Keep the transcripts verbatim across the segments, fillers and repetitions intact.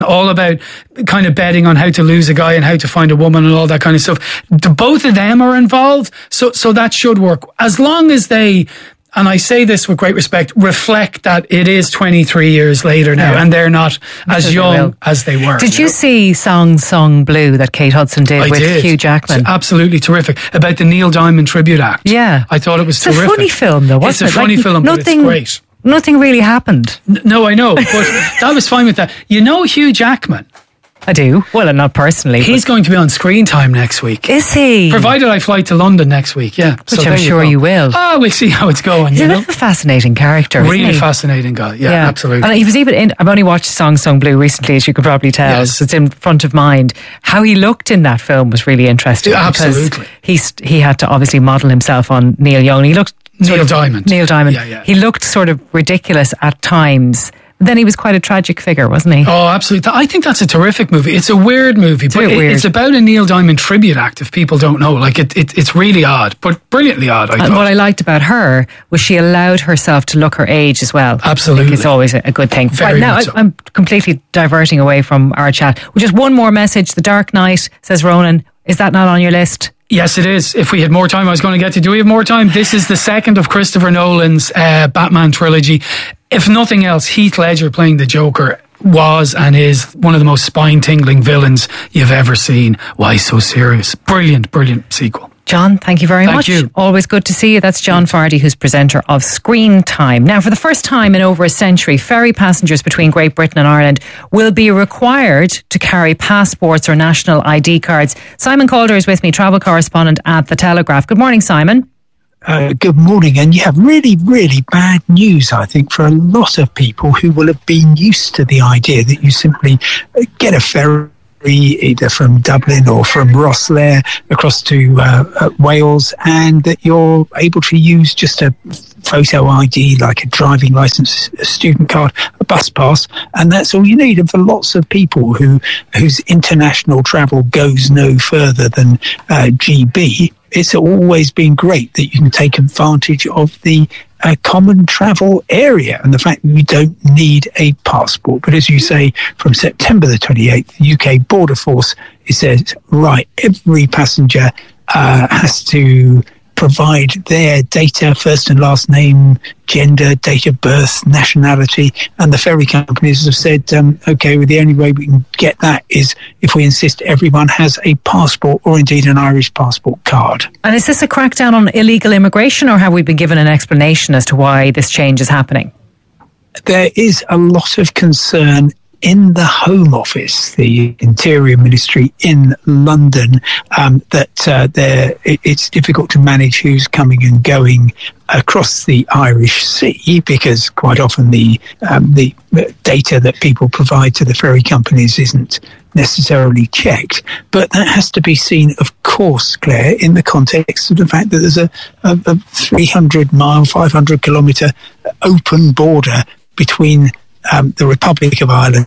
all about kind of betting on how to lose a guy and how to find a woman and all that kind of stuff. The, both of them are involved, so so that should work as long as they. And I say this with great respect, reflect that it is twenty-three years later now, yeah. and they're not as Because young as they were. Did you, you know? see Song Song Blue that Kate Hudson did I with did. Hugh Jackman? It's absolutely terrific. About the Neil Diamond Tribute Act. Yeah. I thought it was it's terrific. It's a funny film though, wasn't it's it? a funny like, film, nothing, but it's great. Nothing really happened. N- no, I know, but that was fine with that. You know Hugh Jackman? I do. Well, not personally. He's going to be on Screen Time next week. Is he? Provided I fly to London next week, yeah. Which so I'm sure you, you will. Ah, we'll see how it's going. He's you a know? bit of a fascinating character. Really isn't he? fascinating guy, yeah, yeah, absolutely. And he was even in, I've only watched Song Song Blue recently, as you could probably tell. Yes. It's in front of mind. How he looked in that film was really interesting. Yeah, absolutely. He's, he had to obviously model himself on Neil Young. He looked Neil of, Diamond. Neil Diamond. Yeah, yeah. He looked sort of ridiculous at times. Then he was quite a tragic figure, wasn't he? Oh, absolutely. I think that's a terrific movie. It's a weird movie, it's but it, weird. it's about a Neil Diamond tribute act, if people don't know. Like, it, it it's really odd, but brilliantly odd, I and thought. what I liked about her was she allowed herself to look her age as well. Absolutely. I think it's always a good thing. Very right, now, much so. I, I'm completely diverting away from our chat. Well, just one more message. The Dark Knight, says Ronan. Is that not on your list? Yes, it is. If we had more time, I was going to get to. Do we have more time? This is the second of Christopher Nolan's uh, Batman trilogy. If nothing else, Heath Ledger playing the Joker was and is one of the most spine-tingling villains you've ever seen. Why so serious? Brilliant, brilliant sequel. John, thank you very Thank much. you. Always good to see you. That's John Fardy, who's presenter of Screen Time. Now, for the first time in over a century, ferry passengers between Great Britain and Ireland will be required to carry passports or national I D cards. Simon Calder is with me, travel correspondent at The Telegraph. Good morning, Simon. Uh, good morning. And you have really, really bad news, I think, for a lot of people who will have been used to the idea that you simply get a ferry either from Dublin or from Rosslare across to uh, uh, Wales, and that you're able to use just a photo I D like a driving licence, a student card, a bus pass, and that's all you need. And for lots of people who whose international travel goes no further than uh, G B, it's always been great that you can take advantage of the a common travel area and the fact that you don't need a passport. But as you say, from September the twenty-eighth, the U K Border Force, it says, right, every passenger uh, has to provide their data, first and last name, gender, date of birth, nationality, and the ferry companies have said, um, okay, well, the only way we can get that is if we insist everyone has a passport or indeed an Irish passport card. And is this a crackdown on illegal immigration, or have we been given an explanation as to why this change is happening? There is a lot of concern in the Home Office, the Interior Ministry in London, um, that uh, there it, it's difficult to manage who's coming and going across the Irish Sea, because quite often the um, the data that people provide to the ferry companies isn't necessarily checked. But that has to be seen, of course, Claire, in the context of the fact that there's a, a, a three hundred mile, five hundred kilometre open border between um, the Republic of Ireland,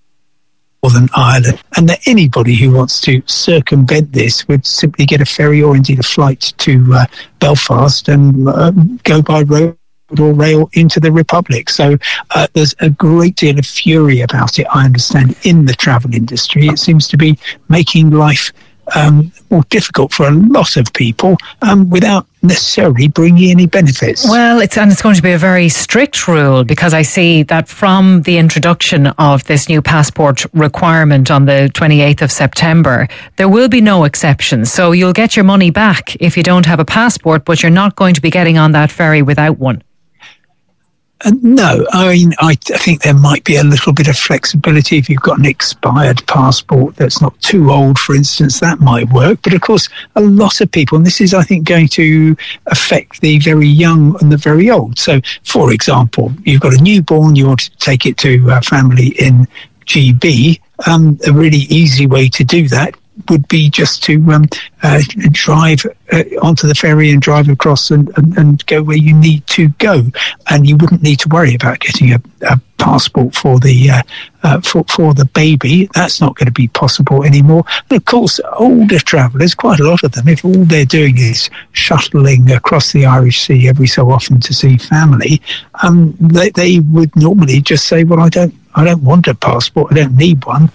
Northern Ireland, and that anybody who wants to circumvent this would simply get a ferry or indeed a flight to uh, Belfast and uh, go by road or rail into the Republic. So uh, there's a great deal of fury about it, I understand, in the travel industry. It seems to be making life um, more difficult for a lot of people um, without necessarily bringing any benefits. Well, it's and it's going to be a very strict rule, because I see that from the introduction of this new passport requirement on the twenty-eighth of September, there will be no exceptions. So you'll get your money back if you don't have a passport, but you're not going to be getting on that ferry without one. Uh, no, I mean, I, I think there might be a little bit of flexibility if you've got an expired passport that's not too old, for instance, that might work. But of course, a lot of people, and this is, I think, going to affect the very young and the very old. So, for example, you've got a newborn, you want to take it to a family in G B. Um, a really easy way to do that would be just to um, uh, drive uh, onto the ferry and drive across and, and, and go where you need to go, and you wouldn't need to worry about getting a, a passport for the uh, uh, for for the baby. That's not going to be possible anymore. And of course, older travellers, quite a lot of them, if all they're doing is shuttling across the Irish Sea every so often to see family, um, they, they would normally just say, "Well, I don't." I don't want a passport. I don't need one.